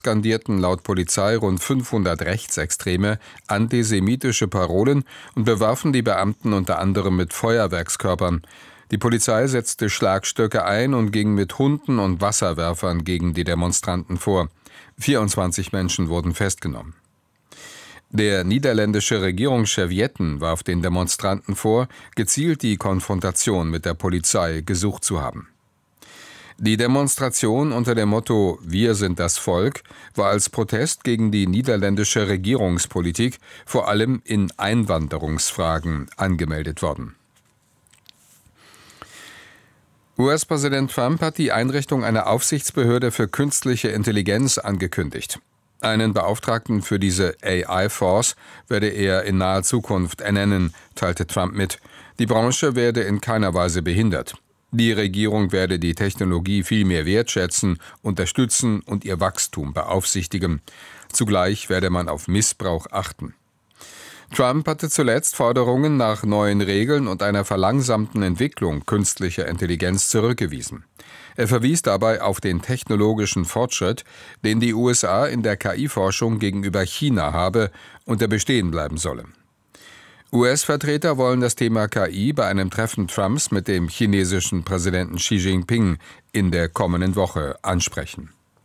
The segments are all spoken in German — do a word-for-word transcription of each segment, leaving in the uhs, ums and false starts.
skandierten laut Polizei rund fünfhundert Rechtsextreme antisemitische Parolen und bewarfen die Beamten unter anderem mit Feuerwerkskörpern. Die Polizei setzte Schlagstöcke ein und ging mit Hunden und Wasserwerfern gegen die Demonstranten vor. vierundzwanzig Menschen wurden festgenommen. Der niederländische Regierungschef Jetten warf den Demonstranten vor, gezielt die Konfrontation mit der Polizei gesucht zu haben. Die Demonstration unter dem Motto »Wir sind das Volk« war als Protest gegen die niederländische Regierungspolitik, vor allem in Einwanderungsfragen, angemeldet worden. U S-Präsident Trump hat die Einrichtung einer Aufsichtsbehörde für künstliche Intelligenz angekündigt. Einen Beauftragten für diese A I-Force werde er in naher Zukunft ernennen, teilte Trump mit. Die Branche werde in keiner Weise behindert. Die Regierung werde die Technologie viel mehr wertschätzen, unterstützen und ihr Wachstum beaufsichtigen. Zugleich werde man auf Missbrauch achten. Trump hatte zuletzt Forderungen nach neuen Regeln und einer verlangsamten Entwicklung künstlicher Intelligenz zurückgewiesen. Er verwies dabei auf den technologischen Fortschritt, den die U S A in der K I-Forschung gegenüber China habe und der bestehen bleiben solle. U S-Vertreter wollen das Thema K I bei einem Treffen Trumps mit dem chinesischen Präsidenten Xi Jinping in der kommenden Woche ansprechen.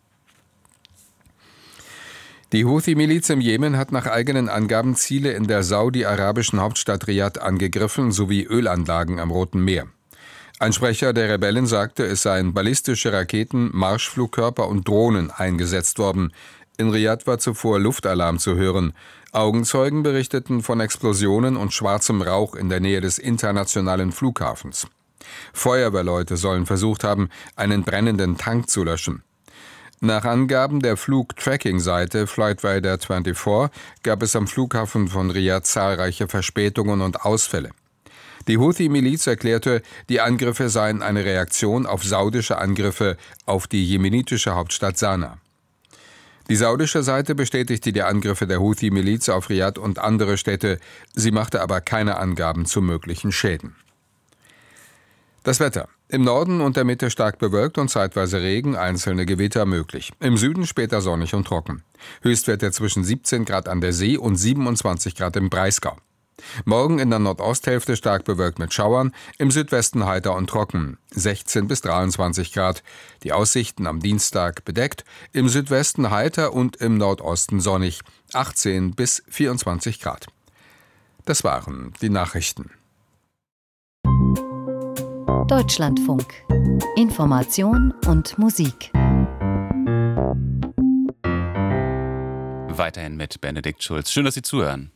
Die Houthi-Miliz im Jemen hat nach eigenen Angaben Ziele in der saudi-arabischen Hauptstadt Riad angegriffen sowie Ölanlagen am Roten Meer. Ein Sprecher der Rebellen sagte, es seien ballistische Raketen, Marschflugkörper und Drohnen eingesetzt worden. In Riad war zuvor Luftalarm zu hören. Augenzeugen berichteten von Explosionen und schwarzem Rauch in der Nähe des internationalen Flughafens. Feuerwehrleute sollen versucht haben, einen brennenden Tank zu löschen. Nach Angaben der Flug-Tracking-Seite Flightradar vierundzwanzig gab es am Flughafen von Riad zahlreiche Verspätungen und Ausfälle. Die Houthi-Miliz erklärte, die Angriffe seien eine Reaktion auf saudische Angriffe auf die jemenitische Hauptstadt Sanaa. Die saudische Seite bestätigte die Angriffe der Houthi-Miliz auf Riad und andere Städte, sie machte aber keine Angaben zu möglichen Schäden. Das Wetter. Im Norden und der Mitte stark bewölkt und zeitweise Regen, einzelne Gewitter möglich. Im Süden später sonnig und trocken. Höchstwerte zwischen siebzehn Grad an der See und siebenundzwanzig Grad im Breisgau. Morgen in der Nordosthälfte stark bewölkt mit Schauern, im Südwesten heiter und trocken, sechzehn bis dreiundzwanzig Grad. Die Aussichten am Dienstag bedeckt, im Südwesten heiter und im Nordosten sonnig, achtzehn bis vierundzwanzig Grad. Das waren die Nachrichten. Deutschlandfunk. Information und Musik. Weiterhin mit Benedikt Schulz. Schön, dass Sie zuhören.